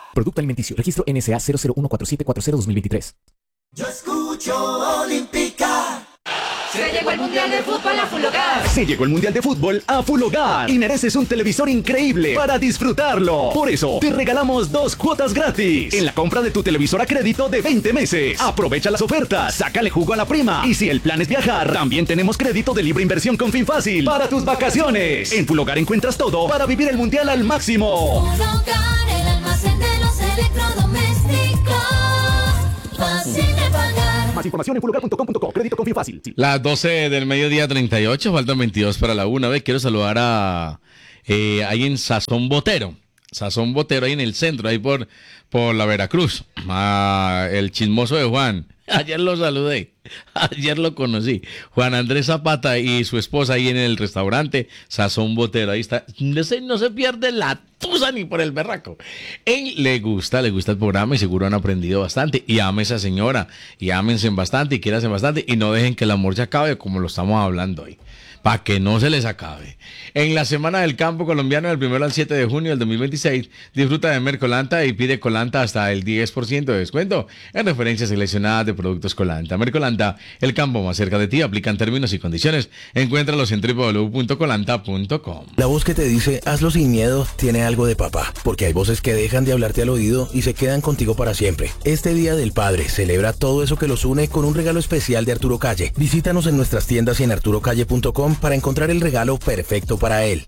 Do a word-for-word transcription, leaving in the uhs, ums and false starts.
Producto alimenticio. Registro N S A cero cero uno cuatro siete cuatro cero dos mil veintitrés. Yo escucho Olímpica. Se llegó el Mundial de Fútbol a Full Hogar. Se llegó el Mundial de Fútbol a Full Hogar y mereces un televisor increíble para disfrutarlo. Por eso, te regalamos dos cuotas gratis en la compra de tu televisor a crédito de veinte meses. Aprovecha las ofertas, sácale jugo a la prima. Y si el plan es viajar, también tenemos crédito de libre inversión con Fin Fácil para tus vacaciones. En Full Hogar encuentras todo para vivir el Mundial al máximo. Full Hogar, el almacén de los electrodomésticos. Fácil de pagar. Más información en full hogar punto com punto co. Crédito con Fin Fácil. Sí. Las doce del mediodía, treinta y ocho, faltan veintidós para la una. Ve, quiero saludar a eh, ahí en Sazón Botero. Sazón Botero, ahí en el centro, ahí por, por la Veracruz. Ah, el chismoso de Juan. Ayer lo saludé, ayer lo conocí. Juan Andrés Zapata y su esposa ahí en el restaurante Sazón Botero. Ahí está. No se, no se pierde la tusa ni por el berraco. Él le gusta, le gusta el programa y seguro han aprendido bastante. Y ame a esa señora, y ámense bastante y quieranse bastante. Y no dejen que el amor se acabe como lo estamos hablando hoy. Para que no se les acabe. En la Semana del Campo Colombiano, del primero al siete de junio del dos mil veintiséis, disfruta de Mercolanta y pide Colanta hasta el diez por ciento de descuento en referencias seleccionadas de productos Colanta. Mercolanta, el campo más cerca de ti, aplican términos y condiciones. Encuéntralos en doble u doble u doble u punto colanta punto com. La voz que te dice, hazlo sin miedo, tiene algo de papá, porque hay voces que dejan de hablarte al oído y se quedan contigo para siempre. Este Día del Padre celebra todo eso que los une con un regalo especial de Arturo Calle. Visítanos en nuestras tiendas y en arturo calle punto com para encontrar el regalo perfecto para él.